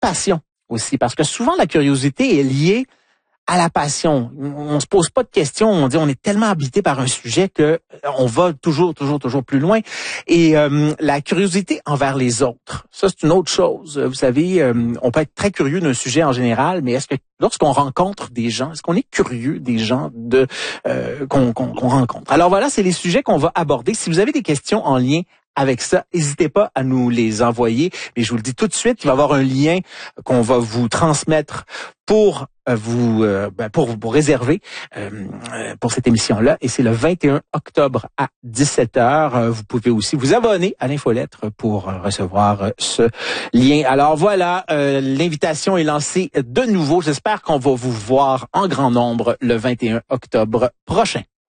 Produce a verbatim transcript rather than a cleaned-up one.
passion aussi, parce que souvent la curiosité est liée à la passion. On se pose pas de questions, on dit on est tellement habité par un sujet que on va toujours, toujours, toujours plus loin. Et euh, la curiosité envers les autres, ça c'est une autre chose. Vous savez, euh, on peut être très curieux d'un sujet en général, mais est-ce que lorsqu'on rencontre des gens, est-ce qu'on est curieux des gens de euh, qu'on, qu'on, qu'on rencontre? Alors voilà, c'est les sujets qu'on va aborder. Si vous avez des questions en lien avec ça, n'hésitez pas à nous les envoyer. Mais je vous le dis tout de suite, il va y avoir un lien qu'on va vous transmettre pour euh, vous euh, ben, pour vous pour réserver euh, pour cette émission-là. Et c'est le vingt et un octobre à dix-sept heures. Euh, vous pouvez aussi vous abonner à l'infolettre pour euh, recevoir euh, ce lien. Alors voilà, euh, l'invitation est lancée de nouveau. J'espère qu'on va vous voir en grand nombre le vingt et un octobre prochain.